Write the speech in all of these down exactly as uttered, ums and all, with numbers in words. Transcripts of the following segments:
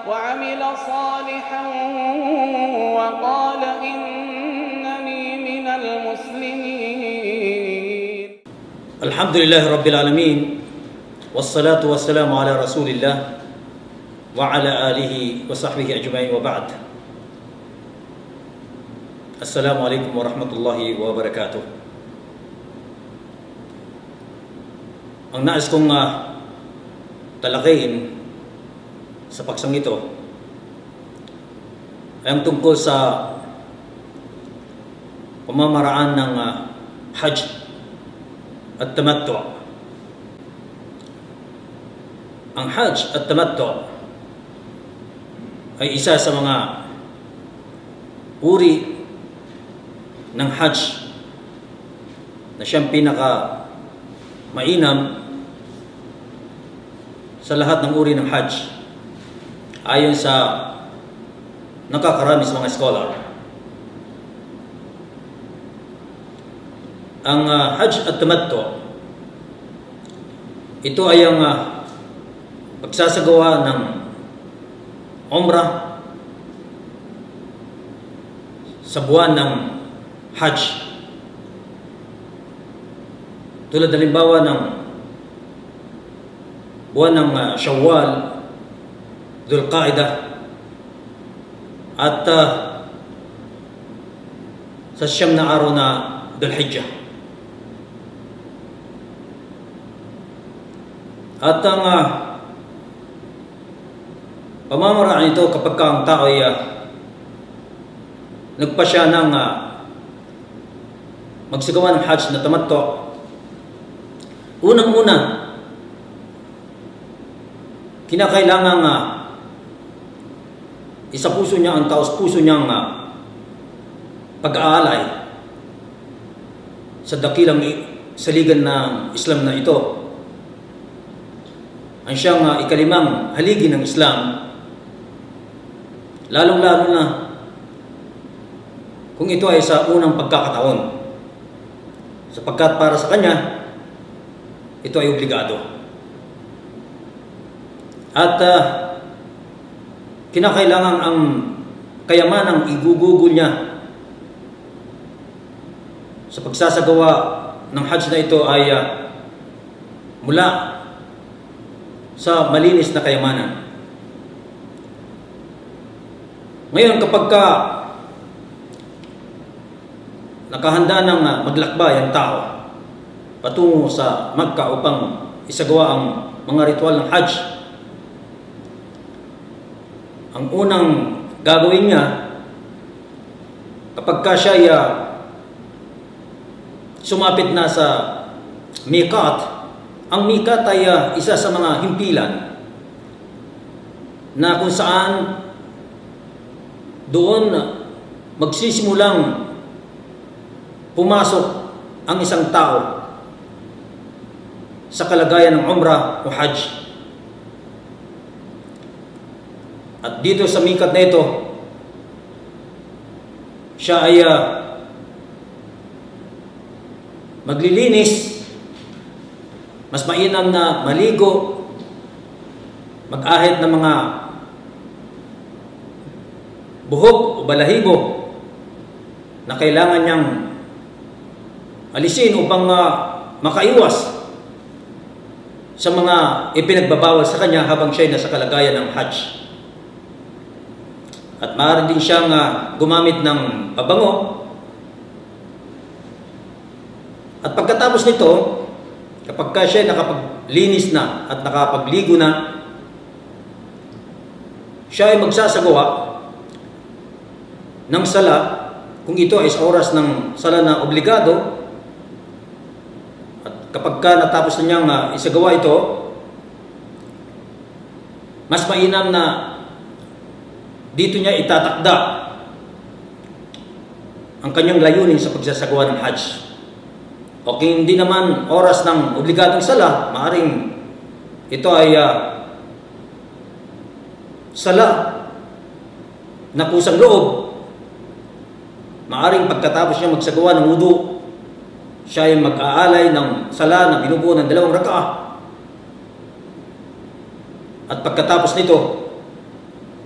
وعمل صالحا وقال إنني من المسلمين. الحمد لله رب العالمين والصلاة والسلام على رسول الله وعلى آله وصحبه أجمعين وبعد. السلام عليكم ورحمة الله وبركاته. Ang nais kong uh, talakayin sa paksang ito ay ang tungkol sa pamamaraan ng uh, Hajj at Tamattu. Ang Hajj at Tamattu ay isa sa mga uri ng Hajj na siyang pinaka mainam sa lahat ng uri ng Hajj ayon sa nakakarami sa mga scholar. Ang uh, Hajj at Tamattu, ito ay ang uh, pagsasagawa ng Umrah sa buwan ng Hajj. Tulad halimbawa ng buwan ng uh, Shawwal, Dhul Qa'dah, at uh, sa siyam na araw na Dhul Hijjah. At ang uh, pamamaraan ito kapag ka ang tao ay uh, nagpasya ng uh, magsagawa ng Hajj na Tamattu, unang-una kinakailangan uh, isa puso niya ang taos puso niyang uh, pag-aalay sa dakilang saligan ng Islam na ito. Ang siyang uh, ikalimang haligi ng Islam, lalong-lalo na kung ito ay sa unang pagkakataon, sapagkat para sa kanya ito ay obligado. At uh, kinakailangan ang kayamanang igugugol niya sa pagsasagawa ng Hajj na ito ay uh, mula sa malinis na kayamanan. Ngayon, kapag ka nakahanda ng uh, maglakbay ang tao patungo sa Makkah upang isagawa ang mga ritual ng Hajj, ang unang gagawin niya kapag ka siya ay uh, sumapit na sa miqat. Ang miqat ay uh, isa sa mga himpilan na kung saan doon magsisimulang pumasok ang isang tao sa kalagayan ng Umrah o Hajj. At dito sa miqat na ito, siya ay uh, maglilinis, mas mainam na maligo, mag-ahit ng mga buhok o balahibo na kailangan niyang alisin upang uh, makaiwas sa mga ipinagbabawal sa kanya habang siya ay nasa kalagayan ng Hajj. At maaari din siyang uh, gumamit ng pabango. At pagkatapos nito, kapag ka siya nakapaglinis na at nakapagligo na, siya ay magsasagawa ng sala, kung ito ay sa oras ng sala na obligado. At kapag ka natapos na niyang uh, isagawa ito, mas mainam na dito niya itatakda ang kanyang layunin sa pagsasagawa ng Hajj. O kung hindi naman oras ng obligadong sala, maaaring ito ay uh, sala na kusang loob. Maaaring pagkatapos niya magsagawa ng wudu, siya ay mag-aalay ng sala na binubuo ng dalawang rakaah. At pagkatapos nito,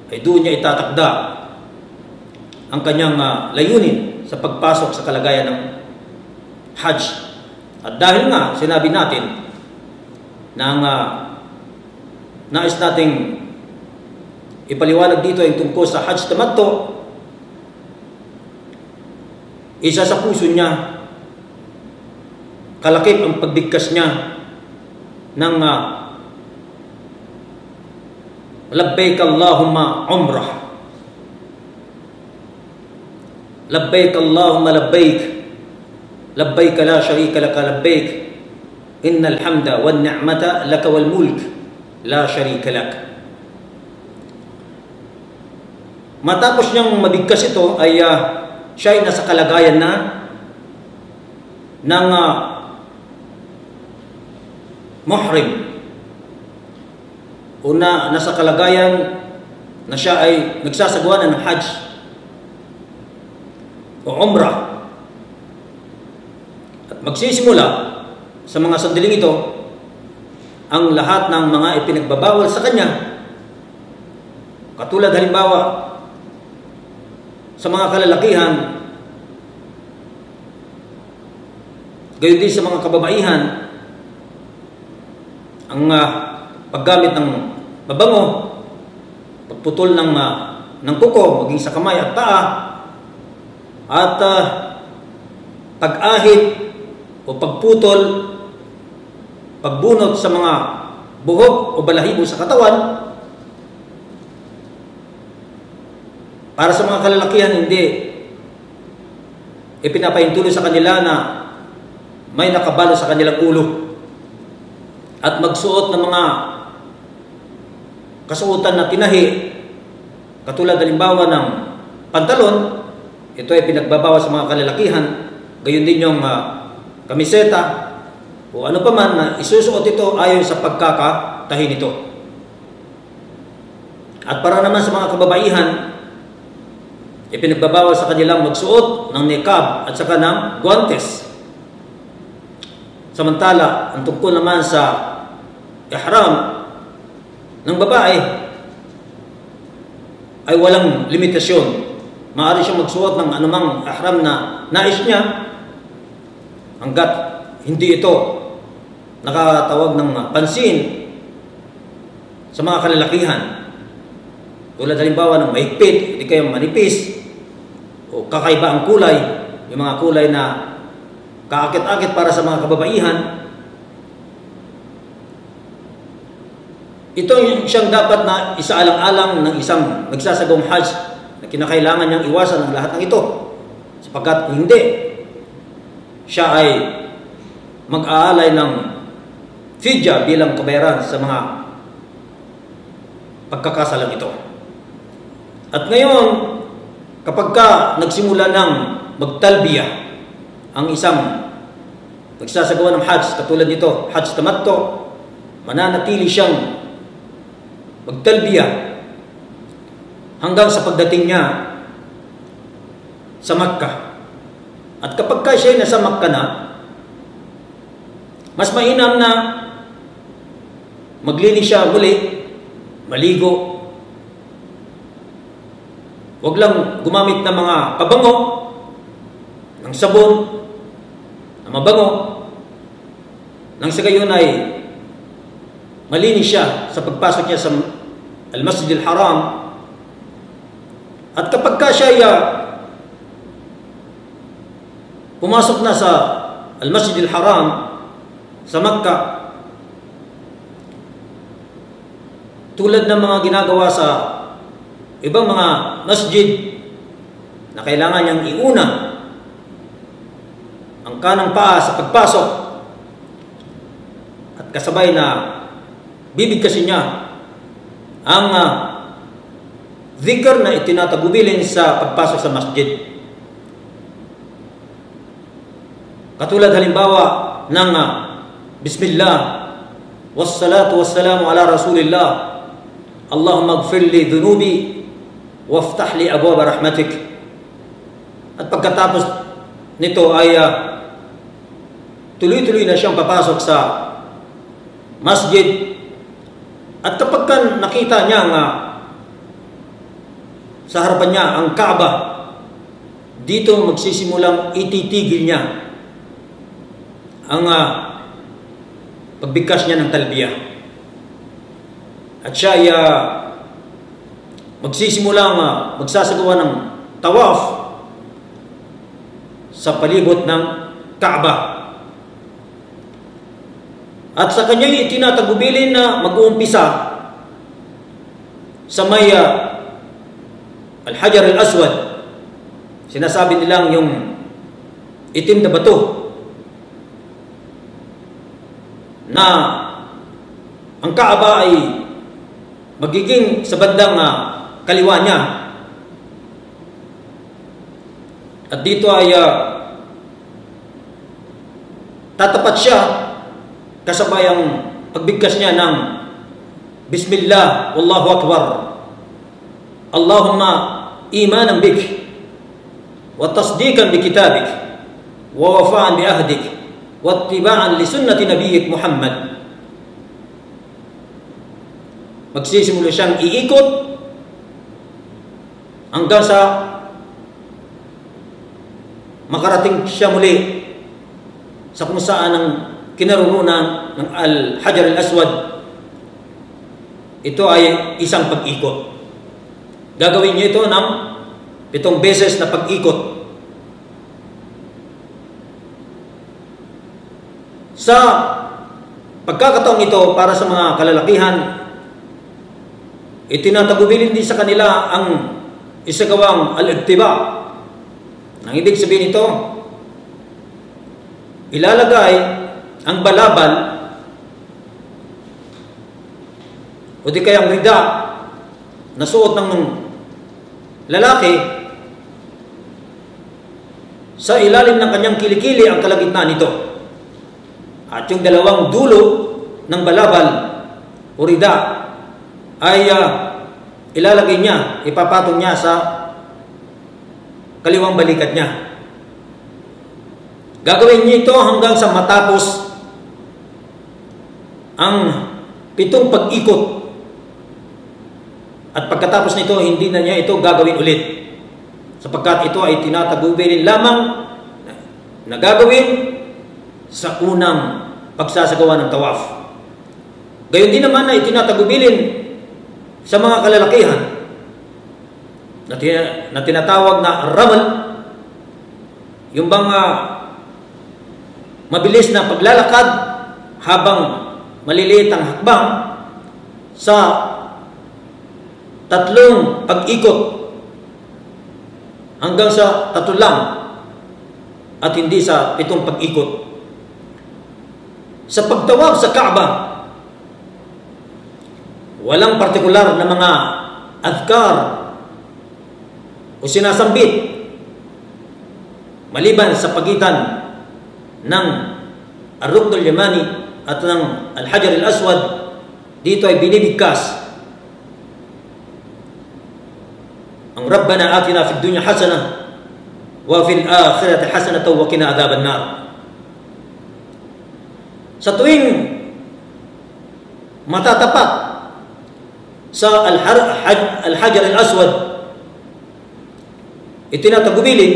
ay doon niya itatakda ang kanyang uh, layunin sa pagpasok sa kalagayan ng Hajj. At dahil nga sinabi natin na ang uh, nais nating ipaliwanag dito ay tungkol sa Hajj Tamattu, isa sa puso niya, kalakip ang pagbigkas niya ng uh, labbaik Allahumma umrah, labbaik Allahumma labbaik, labbaik la sharika laka labbaik, innal hamda wan ni'mata laka wal mulk la sharika lak. Matapos niyang mabigkas ito ay uh, siya ay nasa kalagayan na ng uh, muhrim. Una, nasa kalagayan na siya ay nagsasagawa ng Hajj o Umrah. At magsisimula sa mga sandaling ito ang lahat ng mga ipinagbabawal sa kanya, katulad halimbawa sa mga kalalakihan, gayon din sa mga kababaihan, ang uh, paggamit ng mabango, pagputol ng, uh, ng kuko, maging sa kamay at paa, at uh, pag-ahit o pagputol, pagbunot sa mga buhok o balahibo sa katawan. Para sa mga kalalakihan, hindi ipinapahintuloy sa kanila na may nakabalo sa kanilang ulo at magsuot ng mga kasuotan na tinahi, katulad halimbawa ng pantalon. Ito ay pinagbabawal sa mga kalalakihan. Gayon din yung uh, kamiseta o ano pa man na isusuot ito ayon sa pagkakatahi nito. At para naman sa mga kababaihan, ipinagbabawal sa kanilang magsuot ng niqab at saka ng guantes. Samantala, ang tungkol naman sa ihram ng babae ay walang limitasyon. Maaari siyang magsuot ng anumang ihram na nais niya hanggat hindi ito nakatawag ng pansin sa mga kalalakihan. Tulad halimbawa ng mahigpit, hindi kayo manipis, o kakaiba ang kulay, yung mga kulay na kaakit-akit para sa mga kababaihan. Ito yung siyang dapat na isaalang-alang ng isang nagsasagawang Hajj na kinakailangan niyang iwasan ang lahat ng ito, sapagkat hindi siya ay mag-aalay ng fidya bilang kabayaran sa mga pagkakasalang ito. At ngayon, kapag ka nagsimula ng magtalbiya ang isang nagsasagawa ng Hajj, katulad nito, Hajj Tamattu, mananatili siyang magtalbiya hanggang sa pagdating niya sa Makkah. At kapag ka siya nasa Makkah na, mas mainam na maglinis siya muli, maligo. Huwag lang gumamit ng mga pabango, ng sabon, na mabango, nang sa gayon ay malinis siya sa pagpasok niya sa Al-Masjid Al-Haram. At kapag ka siya ay uh, pumasok na sa Al-Masjid Al-Haram sa Makkah, tulad ng mga ginagawa sa ibang mga masjid na kailangan niyang iuna ang kanang paa sa pagpasok at kasabay na bibigkasin niya ang uh, dhikr na itinatagubilin sa pagpasok sa masjid. Katulad halimbawa ng uh, Bismillah, wassalatu wassalamu ala Rasulillah, Allahumma gfir li dhunubi waftah li abwaba rahmatik. At pagkatapos nito ay uh, tuloy-tuloy na siyang papasok sa masjid. At kapag ka nakita niya nga sa harapan niya ang Kaaba, dito magsisimulang ititigil niya ang uh, pagbigkas niya ng talbiyah. At siya ay uh, magsisimulang uh, magsasagawa ng tawaf sa palibot ng Kaaba. At sa kanyang itinatagubilin na mag-uumpisa sa may uh, Al-Hajar Al-Aswad, sinasabi nilang yung itim na bato na ang Kaaba ay magiging sa bandang uh, kaliwa niya. At dito ay uh, tatapat siya kasabay ang pagbigkas niya ng Bismillah, Wallahu Akbar, Allahumma imanan bik wa tasdiqan bi kitabik wa wafa'an bi ahdik wa ittiba'an li sunnati nabiyyik Muhammad. Magsisimula siyang iikot hanggang sa makarating siya muli sa kung saan ang kinaroroonan ng Al-Hajar Al-Aswad. Ito ay isang pag-ikot. Gagawin niyo ito ng pitong beses na pag-ikot. Sa pagkakataong ito, para sa mga kalalakihan, itinatagubilin din sa kanila ang isagawang al-ittiba. Ang ibig sabihin ito, ilalagay ang balabal o di kayang rida na suot ng lalaki sa ilalim ng kanyang kilikili ang kalagitnaan nito. At yung dalawang dulo ng balabal o rida ay uh, ilalagay niya, ipapatong niya sa kaliwang balikat niya. Gagawin niya ito hanggang sa matapos ang pitong pag-ikot. At pagkatapos nito, hindi na niya ito gagawin ulit, sapagkat ito ay tinatagubilin lamang na gagawin sa unang pagsasagawa ng tawaf. Gayon din naman na itinatagubilin sa mga kalalakihan na, tina, na tinatawag na ramal, yung bang uh, mabilis na paglalakad habang maliliit ang hakbang sa tatlong pag-ikot hanggang sa tatlo lang at hindi sa pitong pag-ikot. Sa pagtawaf sa Kaaba, walang partikular na mga adhkar o sinasambit maliban sa pagitan ng Ar-Rukn al-Yamani at ng Al-Hajar Al-Aswad. Dito ay binibigkas ang Rabbana atina fid dunya hasanah wa fil akhirati hasanatan wa qina adhaban nar. Sa tuwing matatapat sa Al-Hajar Al-Aswad, itinatagubilin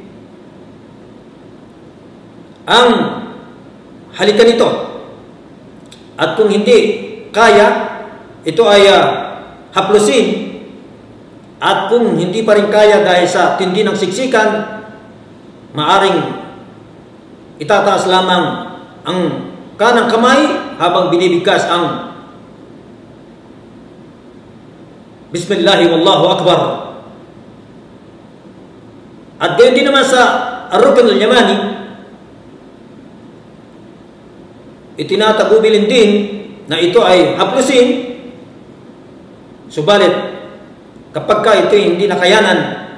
ang halikan nito. At kung hindi kaya, ito ay uh, haplusin. At kung hindi pa rin kaya dahil sa tindi ng siksikan, maaring itataas lamang ang kanang kamay habang binibigkas ang Bismillahi Wallahu Akbar. At gayon din naman sa Ar-Rukn al-Yamani, itinatagubilin din na ito ay haplusin. Subalit kapag ka ito hindi nakayanan,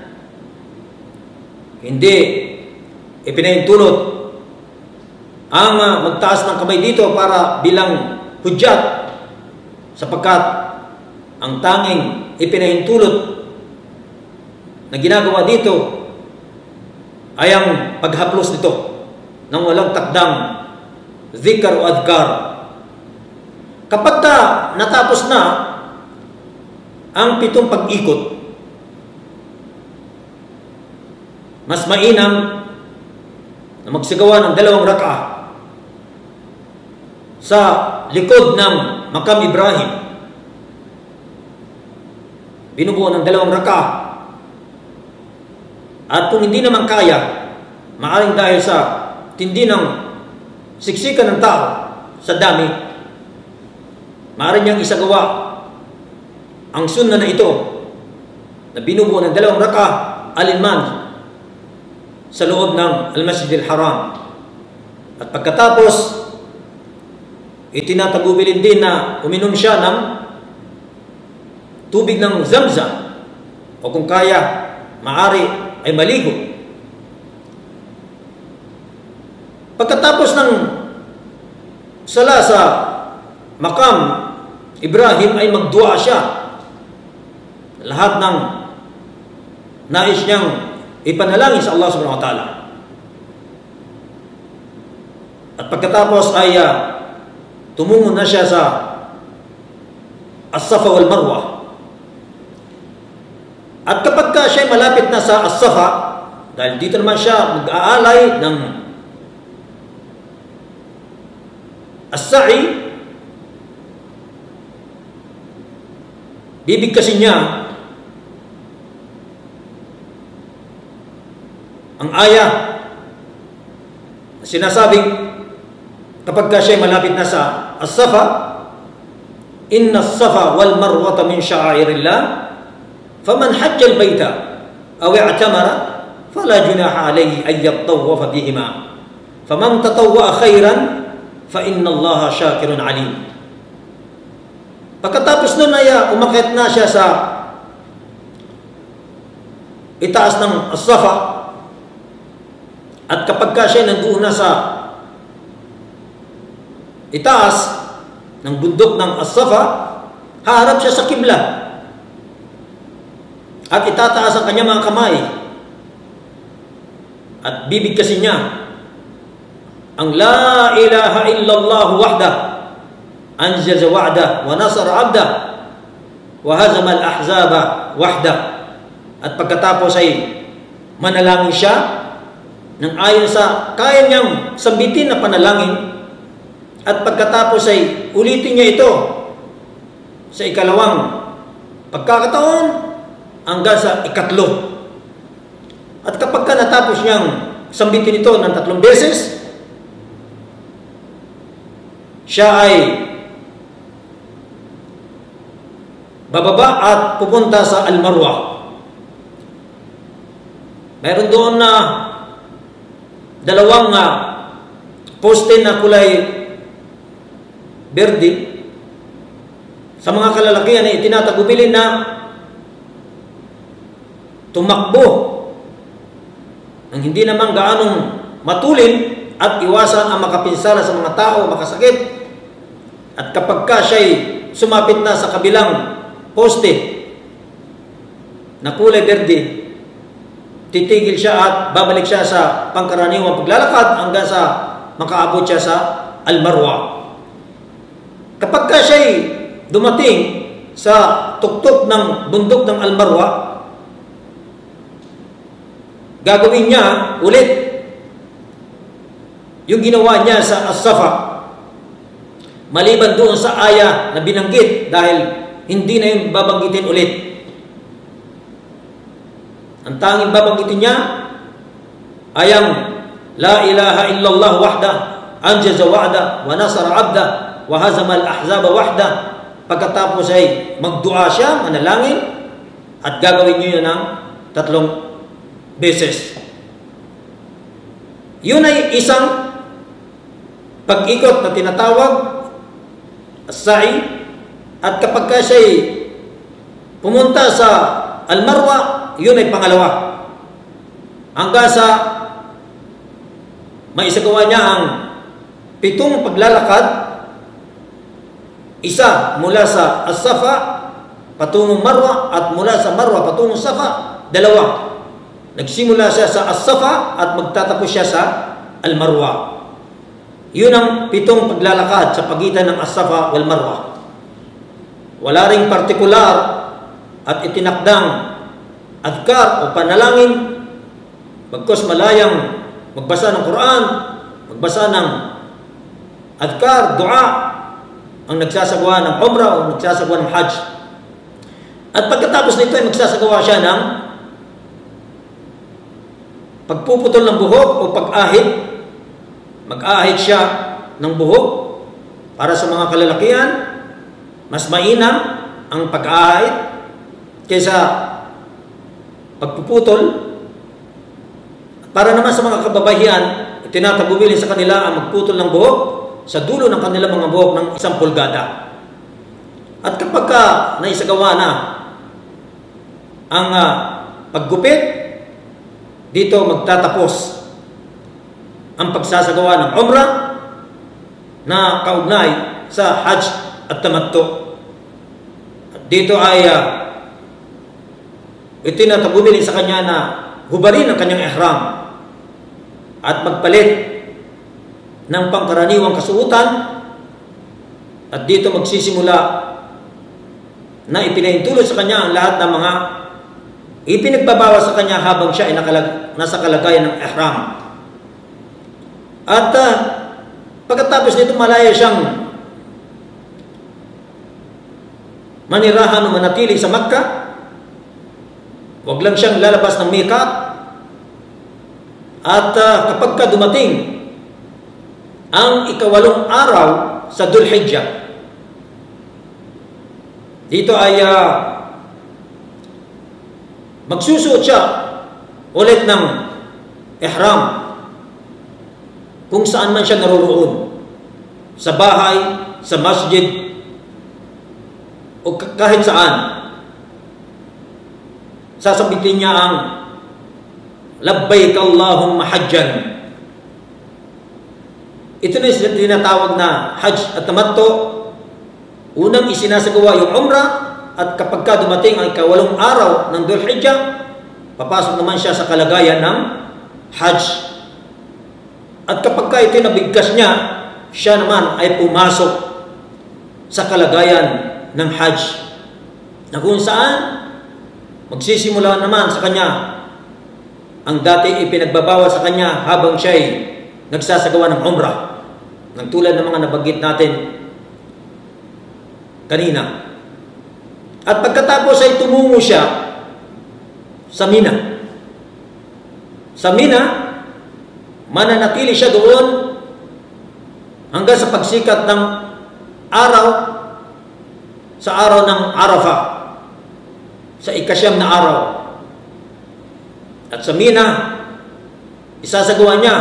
hindi ipinahintulot ang uh, magtaas ng kamay dito para bilang hudyat, sapagkat ang tanging ipinahintulot na ginagawa dito ay ang paghaplos nito ng walang takdang zikr o adhkar. Kapag ka natapos na ang pitong pag-ikot, mas mainam na magsagawa ng dalawang rak'ah sa likod ng Maqam Ibrahim. Binubuo ng dalawang rak'ah. At kung hindi naman kaya, maaring dahil sa tindi ng siksikan ng tao sa dami, maaari niyang isagawa ang sunna na ito na binubuo ng dalawang rak'ah alinman sa loob ng Al-Masjid Al-Haram. At pagkatapos, itinatagubilin din na uminom siya ng tubig ng Zamzam, o kung kaya, maaari ay maligo. Pagkatapos ng sala sa Maqam Ibrahim ay magdua siya. Lahat ng nais niyang ipanalangin sa Allah subhanahu wa ta'ala. At pagkatapos ay uh, tumungo na siya sa As-Safa wal Marwa. At kapag ka siya malapit na sa As-Safa, dahil dito naman siya mag-aalay ng As-Sa'i, bibigkasin niya ang ayah sinasabing kapag ka siya malapit na sa As-Safa, inna as-Safa wal Marwata min sha'airillah faman hajja al-bayta aw i'tamara fala junaha alayhi an yattawwafa bihima faman tatawwa khairan fa inna Allaha syakirun alim. Pagkatapos nun ay umakyat na siya sa itaas ng As-Safa. At kapag ka siya nandoon na sa itaas ng bundok ng As-Safa, haharap siya sa kibla at itataas ang kanyang mga kamay at bibigkasin niya ang La ilaha illallah wahda anjaza wa'da wa nasara abda wa hazama al-ahzaba wahda. At pagkatapos ay manalangin siya nang ayon sa kaya niyang sambitin na panalangin, at pagkatapos ay ulitin niya ito sa ikalawang pagkakataon hanggang sa ikatlo. At kapag ka natapos niyang sambitin ito ng tatlong beses, siya ay bababa at pupunta sa Al-Marwa. Meron doon na dalawang uh, poste na kulay berde. Sa mga kalalakihan ay itinatagubilin na tumakbo nang hindi naman gaanong matulin at iwasan ang makapinsala sa mga tao, makasakit. At kapag ka siya'y sumapit na sa kabilang poste na kulay berde, titigil siya at babalik siya sa pangkaraniwang paglalakad hanggang sa makaabot siya sa Al-Marwa. Kapag ka siya'y dumating sa tuktok ng bundok ng Al-Marwa, gagawin niya ulit yung ginawa niya sa As-Safa, maliban doon sa aya na binanggit, dahil hindi na yung babanggitin ulit. Ang tanging babanggitin niya ay ang La ilaha illallah wahda anjaza wa'da wa nasara abda wa hazama al-ahzaba wahda. Pagkatapos ay magdua siya, manalangin, at gagawin niyo yun ng tatlong beses. Yun ay isang pag-ikot na tinatawag as-sa'i. At kapag ka siya'y pumunta sa Al-Marwa, yun ay pangalawa. Hanggang sa maisagawa niya ang pitong paglalakad, isa mula sa As-Safa patungong Marwa at mula sa Marwa patungong Safa, dalawa. Nagsimula siya sa As-Safa at magtatapos siya sa Al-Marwa. Yun ang pitong paglalakad sa pagitan ng As-Safa wal Marwa. Wala ring partikular at itinakdang adhkar o panalangin bagkus malayang magbasa ng Quran, magbasa ng adhkar, dua, ang nagsasagawa ng umrah o nagsasagawa ng hajj. At pagkatapos nito ay magsasagawa siya ng pagpuputol ng buhok o pag-ahit. Mag-ahit siya ng buhok para sa mga kalalakihan. Mas mainam ang pag-ahit kaysa pagpuputol. Para naman sa mga kababaihan, itinatagubilin sa kanila ang magputol ng buhok sa dulo ng kanilang mga buhok ng isang pulgada. At kapag ka naisagawa na ang uh, paggupit, dito magtatapos ang pagsasagawa ng umrah na kaugnay sa hajj at tamattu. At dito ay uh, itinatagubilin sa kanya na hubarin ang kanyang ihram at magpalit ng pangkaraniwang kasuotan, at dito magsisimula na ipinahintulot sa kanya ang lahat ng mga ipinagbabawal sa kanya habang siya ay nakalag, nasa kalagayan ng ihram. At uh, pagkatapos nito malaya siyang manirahan o manatili sa Makkah. Huwag lang siyang lalabas ng miqat. At uh, kapag ka dumating ang ikawalong araw sa Dhul Hijjah, dito ay uh, magsusuot siya ulit ng ihram kung saan man siya naroroon, sa bahay, sa masjid, o kahit saan. Sasabitin niya ang labbaik Allahumma hajjan. Ito na yung tinatawag na hajj at tamattu. Unang isinasagawa yung umrah, at kapag ka dumating ang ikawalong araw ng Dhul Hijjah, papasok naman siya sa kalagayan ng hajj. At kapag ka ito nabigkas niya, siya naman ay pumasok sa kalagayan ng hajj, na kung saan magsisimula naman sa kanya ang dati ipinagbabawal sa kanya habang siya ay nagsasagawa ng umrah, ng tulad ng mga nabanggit natin kanina. At pagkatapos ay tumungo siya sa Mina. Sa Mina, mananatili siya doon hanggang sa pagsikat ng araw, sa araw ng Arafah, sa ikasyam na araw. At sa Mina, isasagawa niya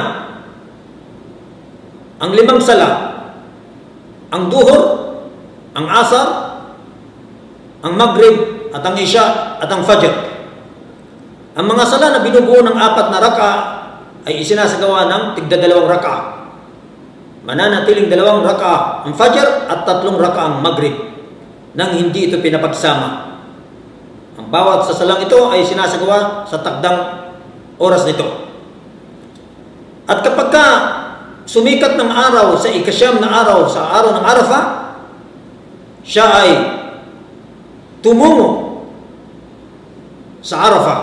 ang limang sala, ang duhur, ang asar, ang maghrib, at ang isya, at ang fajr. Ang mga sala na binubuo ng apat na raka ay isinasagawa ng tigdadalawang raka. Mananatiling dalawang raka ang fajr at tatlong raka ang maghrib, nang hindi ito pinapagsama. Ang bawat sa salang ito ay sinasagawa sa takdang oras nito. At kapag ka sumikat ng araw sa ikasyam na araw, sa araw ng Arafah, siya ay tumungo sa Arafah.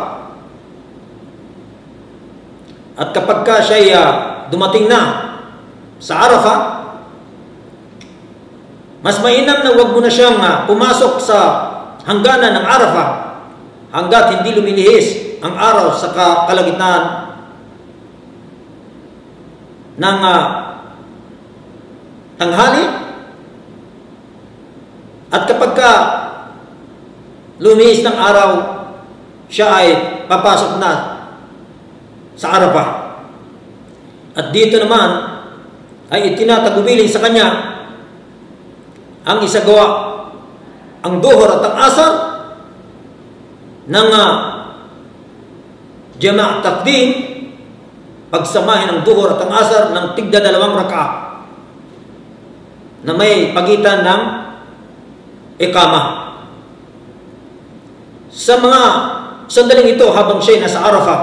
At kapag ka siya ay uh, dumating na sa Arafah, mas mainam na huwag mo na siyang uh, pumasok sa hangganan ng Arafah hanggat hindi lumilihis ang araw sa kalagitnaan ng uh, tanghali. At kapag ka lumihis ng araw, siya ay papasok na sa Arafah. At dito naman ay itinatagubilin sa kanya ang isagawa ang duhur at ang asar ng uh, jama' takdim, pagsamahin ang duhur at ang asar ng tigda dalawang raka na may pagitan ng ikama. Sa mga sandaling ito habang siya nasa Arafah,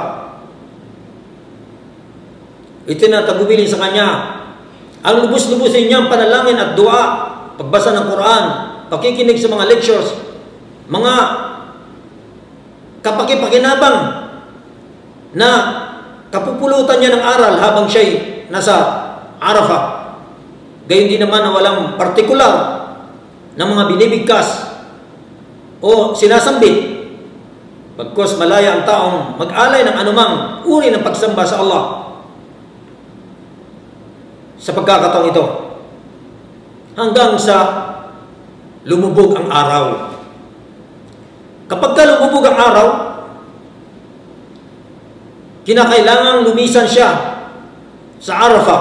itinatagubilin sa kanya ang lubos-lubusin niyang panalangin at dua, pagbasa ng Quran, pakikinig sa mga lectures, mga kapakipakinabang na kapupulutan niya ng aral habang siya'y nasa Arafah. Gayon din naman na walang partikular na mga binibigkas o sinasambit, bagkus malaya ang taong mag-alay ng anumang uri ng pagsamba sa Allah sa pagkakataong ito hanggang sa lumubog ang araw. Kapag ka lumubog ang araw, kinakailangang lumisan siya sa Arafah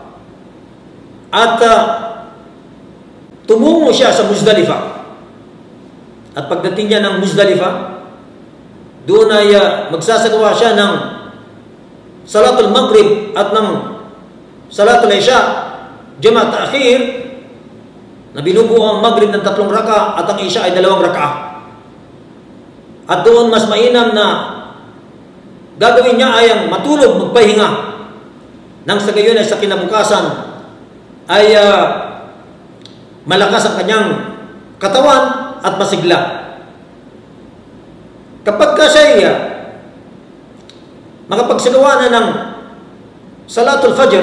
at uh, tumungo siya sa Muzdalifah. At pagdating niya ng Muzdalifah, doon ay uh, magsasagawa siya ng Salatul Maghrib at ng Salatul Isha, Jama' Ta'khir, na binubuo ang Maghrib ng tatlong raka at ang Isha ay dalawang raka. At doon mas mainam na gagawin niya ay ang matulog, magpahinga, nang sa gayon ay sa kinabukasan ay uh, malakas ang kanyang katawan at masigla. Kapag ka siya uh, makapagsagawa na ng Salatul Fajr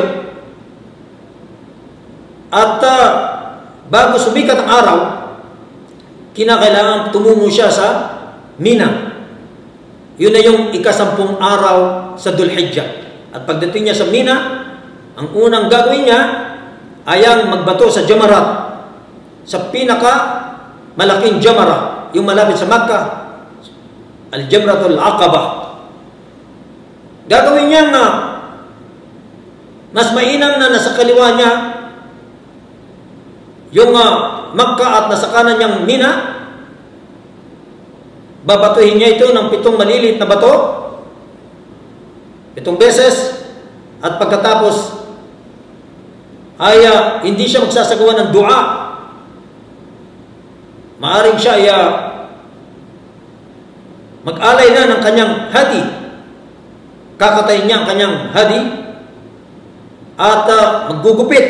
at uh, bago sumikat ang araw, kinakailangan tumungo siya sa Mina. Yun na yung ikasampung araw sa Dhul Hijjah. At pagdating niya sa Mina, ang unang gagawin niya ay ang magbato sa Jamarat, sa pinaka malaking Jamara, yung malapit sa Makkah, Al-Jamratul Aqabah. Gagawin niya na mas mainam na nasa kaliwa niya yung uh, Makkah at nasa kanan niyang Mina. Babatuhin niya ito ng pitong malilit na bato, pitong beses, at pagkatapos ay uh, hindi siya magsasagawa ng dua. Maaring siya ay uh, mag-alay na ng kanyang hadi, kakatayin niya ang kanyang hadi at uh, maggugupit.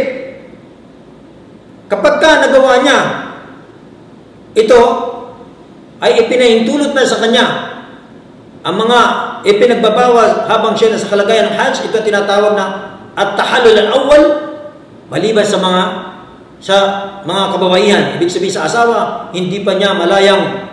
Kapag ka nagawa niya ito, ay ipinahintulot na sa kanya ang mga ipinagbabawal habang siya nasa kalagayan ng Hajj. Ito tinatawag na at-tahallul al-awwal, maliban sa mga sa mga kababaihan. Ibig sabihin sa asawa, hindi pa niya malayang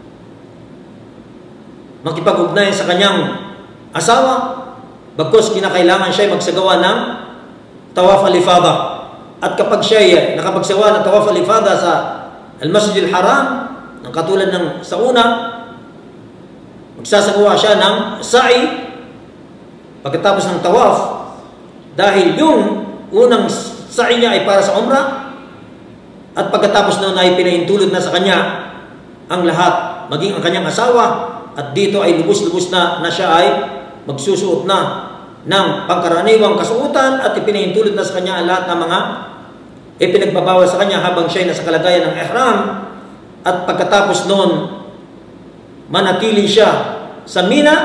makipag-ugnayan sa kanyang asawa, bagkus kinakailangan siya magsagawa ng tawaf al-ifada. At kapag siya nakapagsagawa ng tawaf al-ifada sa Al-Masjid al-Haram, ang katulad ng sa una, magsasagawa siya ng sa'i pagkatapos ng tawaf, dahil yung unang sa'i niya ay para sa umrah, at pagkatapos noon ay pinahintulot na sa kanya ang lahat, maging ang kanyang asawa, at dito ay lubos-lubos na na siya ay magsusuot na ng pangkaraniwang kasuotan, at ipinahintulot na sa kanya ang lahat ng mga ipinagbabawal sa kanya habang siya ay nasa kalagayan ng ihram. At pagkatapos noon, manatili siya sa Mina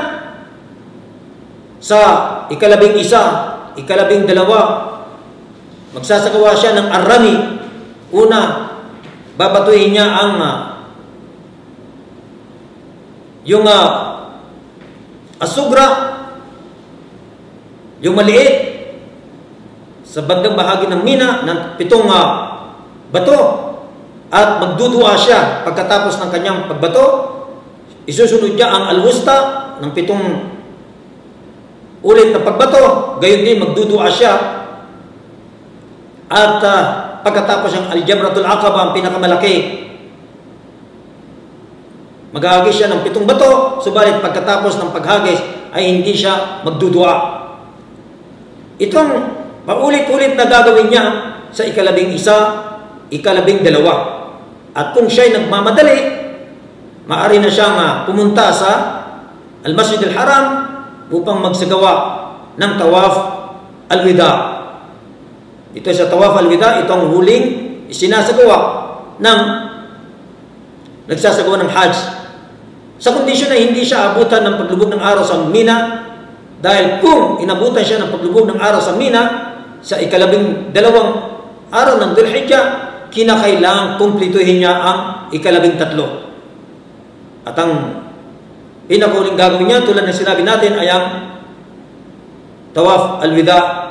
sa ikalabing isa, ikalabing dalawa. Magsasagawa siya ng Ar-Rami. Una, babatuhin niya ang uh, yung uh, As-Sugra, yung maliit, sa bandang bahagi ng Mina ng pitong uh, bato. At magdudua siya pagkatapos ng kanyang pagbato. Isusunod niya ang Al-Wusta ng pitong ulit na pagbato. Gayon din magdudua siya. At uh, pagkatapos ang Al-Jamratul Aqabah, ang pinakamalaki, maghahagis siya ng pitong bato. Subalit pagkatapos ng paghagis ay hindi siya magdudua. Itong paulit-ulit na gagawin niya sa ikalabing isa, ikalabing dalawa. At kung siya'y nagmamadali, maaari na siyang uh, pumunta sa Al-Masjid al-Haram upang magsagawa ng Tawaf al-Wida. Ito sa Tawaf al-Wida, itong huling isinasagawa ng nagsasagawa ng Hajj. Sa kondisyon na hindi siya abutan ng paglubog ng araw sa Mina, dahil kung inabutan siya ng paglubog ng araw sa Mina sa ikalabing dalawang araw ng Dhul Hijjah, kinakailangang kumplituhin niya ang ikalabing tatlo. At ang pinakauling gagawin niya, tulad ng sinabi natin, ay ang tawaf al-wida